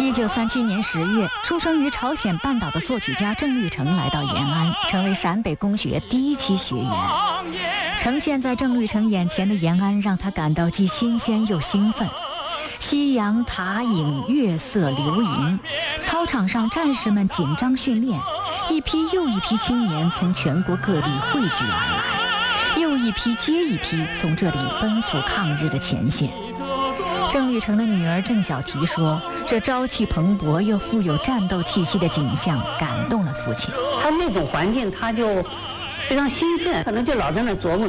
1937年10月，出生于朝鲜半岛的作曲家郑律成来到延安，成为陕北公学第一期学员。呈现在郑律成眼前的延安，让他感到既新鲜又兴奋。夕阳塔影，月色流萤，操场上战士们紧张训练，一批又一批青年从全国各地汇聚而来，又一批接一批从这里奔赴抗日的前线。郑律成的女儿郑小提说，这朝气蓬勃又富有战斗气息的景象感动了父亲。 他那种环境他就非常兴奋，可能就老在那琢磨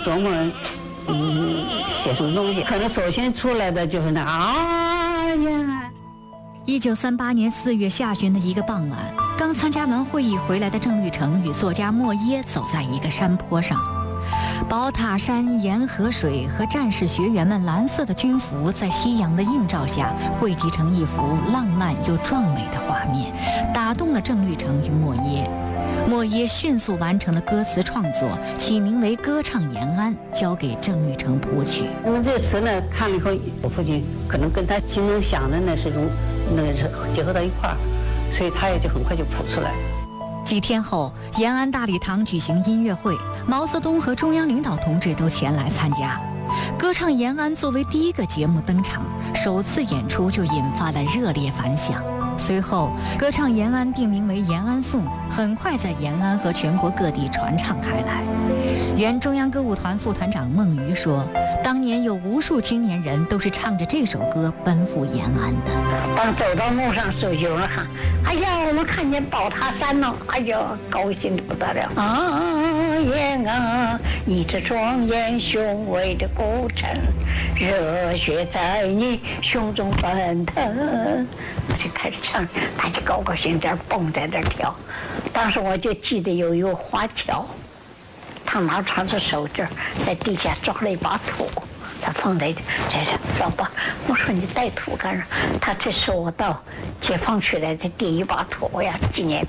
写什么东西，可能首先出来的就是那呀。 1938年4月下旬的一个傍晚，刚参加完会议回来的郑律成与作家莫耶走在一个山坡上，宝塔山、沿河水和战士学员们蓝色的军服在夕阳的映照下汇集成一幅浪漫又壮美的画面，打动了郑律成与莫耶。莫耶迅速完成了歌词创作，起名为《歌唱延安》，交给郑律成谱曲。 那么这词呢，看了以后，我父亲可能跟他心中想的那是结合到一块儿，所以他也就很快就谱出来了。 几天后，延安大礼堂举行音乐会，毛泽东和中央领导同志都前来参加。歌唱延安作为第一个节目登场，首次演出就引发了热烈反响。随后，歌唱延安定名为延安颂，很快在延安和全国各地传唱开来。原中央歌舞团副团长孟瑜说，当年有无数青年人都是唱着这首歌奔赴延安的。 当走到路上时候，有人喊：“哎呀，我们看见宝塔山了！”哎呀，高兴得不得了啊！延安，你这庄严雄伟的古城，热血在你胸中奔腾。我就开始唱，他就高高兴在蹦在那跳。当时我就记得有一个华侨，他拿长着手绢在地下抓了一把土，他放在这上，老爸，我说你带土干啥？他这是我到解放区来的第一把土，我要纪念他。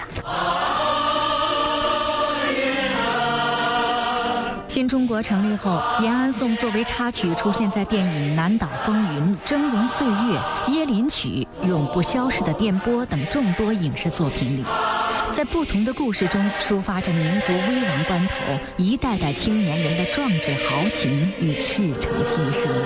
新中国成立后，延安颂作为插曲出现在电影《南岛风云》《峥嵘岁月》《椰林曲》《永不消逝的电波》等众多影视作品里，在不同的故事中抒发着民族危亡关头一代代青年人的壮志豪情与赤诚牺牲。